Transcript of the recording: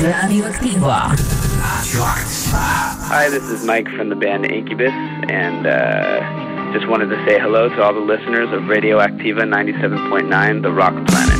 Radioactiva. Hi, this is Mike from the band Incubus, and just wanted to say hello to all the listeners of Radioactiva 97.9, the Rock Planet.